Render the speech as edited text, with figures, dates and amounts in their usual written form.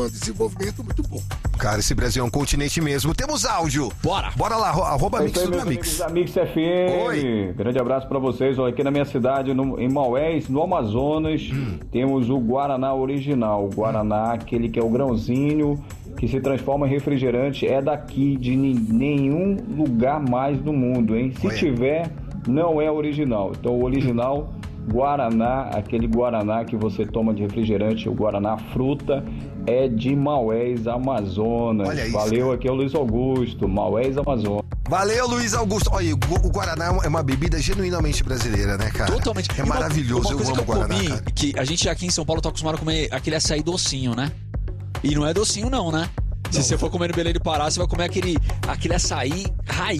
um desenvolvimento muito bom. Cara, esse Brasil é um continente mesmo. Temos áudio. Bora lá, @ Mix do Mix. Amigos FM. Oi. Grande abraço pra vocês. Aqui na minha cidade, em Maués, no Amazonas, temos o Guaraná original. O Guaraná, aquele que é o grãozinho, que se transforma em refrigerante, é daqui, de nenhum lugar mais do mundo, hein? Se tiver, não é original. Então, o original Guaraná, aquele Guaraná que você toma de refrigerante, o Guaraná fruta, é de Maués, Amazonas. Olha isso, Valeu, cara. aqui é o Luiz Augusto, Maués, Amazonas. Valeu, Luiz Augusto. Olha, o Guaraná é uma bebida genuinamente brasileira, né, cara? Totalmente. É maravilhoso, Uma coisa eu que amo eu Guaraná, comi, cara. que a gente aqui em São Paulo tá acostumado a comer aquele açaí docinho, né? E não é docinho não, né? Se você for comer no Belém do Pará, você vai comer aquele açaí raiz.